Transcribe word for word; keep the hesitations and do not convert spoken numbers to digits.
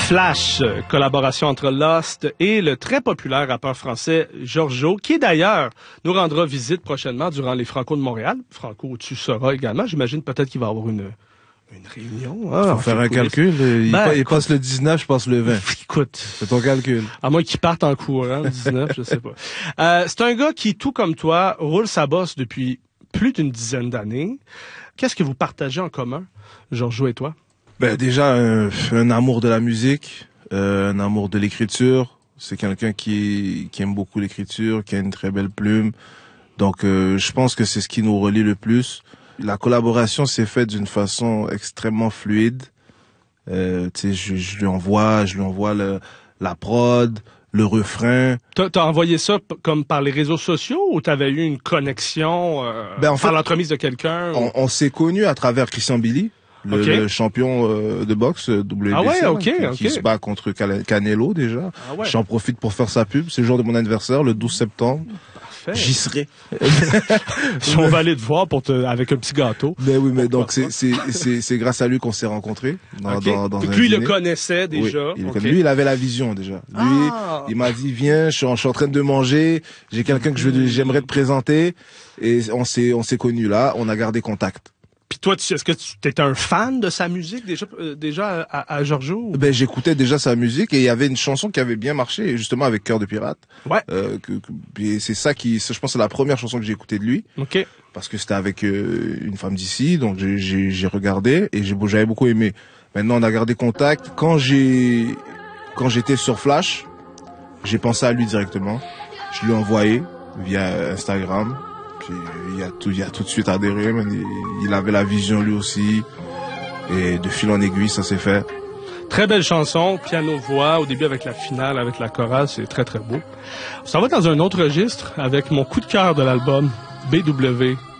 Flash, collaboration entre Lost et le très populaire rappeur français Georgio, qui d'ailleurs nous rendra visite prochainement durant les Franco de Montréal. Franco, tu seras également. J'imagine peut-être qu'il va y avoir une, une réunion. Il hein, faut faire un calcul. Il, ben, il passe le dix-neuf, je passe le vingt. Écoute. C'est ton calcul. À moins qu'il parte en courant, le dix-neuf, je sais pas. Euh, c'est un gars qui, tout comme toi, roule sa bosse depuis plus d'une dizaine d'années. Qu'est-ce que vous partagez en commun, Georgio et toi? Ben déjà un, un amour de la musique, euh, un amour de l'écriture. C'est quelqu'un qui qui aime beaucoup l'écriture, qui a une très belle plume. Donc euh, je pense que c'est ce qui nous relie le plus. La collaboration s'est faite d'une façon extrêmement fluide. Euh, tu sais, je, je lui envoie, je lui envoie le, la prod, le refrain. T'as, t'as envoyé ça p- comme par les réseaux sociaux ou t'avais eu une connexion euh, ben, en fait, par l'entremise de quelqu'un? On, ou... on s'est connus à travers Christian Billy. Le, okay. le champion euh, de boxe W B C, ah ouais, okay, qui, okay. qui se bat contre Canelo déjà. Ah ouais. J'en profite pour faire sa pub. C'est le jour de mon anniversaire, le douze septembre. Parfait. J'y serai. Si on va aller te voir pour te, avec un petit gâteau. Mais oui, mais donc c'est c'est c'est c'est grâce à lui qu'on s'est rencontrés. Dans, okay. dans, dans donc un lui, il dîner. le connaissait déjà. Oui, il okay. Lui, il avait la vision déjà. Lui, ah. il m'a dit viens, je suis, en, je suis en train de manger. J'ai quelqu'un que je veux, j'aimerais te présenter. Et on s'est on s'est connus là. On a gardé contact. Puis toi, tu, est-ce que tu étais un fan de sa musique déjà, euh, déjà à, à Georgio? Ou... Ben j'écoutais déjà sa musique et il y avait une chanson qui avait bien marché justement avec Cœur de pirate. Ouais. Euh, que, que, et c'est ça qui, je pense, c'est la première chanson que j'ai écoutée de lui. Ok. Parce que c'était avec euh, une femme d'ici, donc j'ai, j'ai, j'ai regardé et j'ai, j'avais beaucoup aimé. Maintenant, on a gardé contact. Quand j'ai, quand j'étais sur Flash, j'ai pensé à lui directement. Je lui ai envoyé via Instagram. Puis il a tout, il a tout de suite adhéré. Il, il avait la vision lui aussi. Et de fil en aiguille, ça s'est fait. Très belle chanson, piano-voix, au début avec la finale, avec la chorale, c'est très très beau. Ça va dans un autre registre avec mon coup de cœur de l'album, B W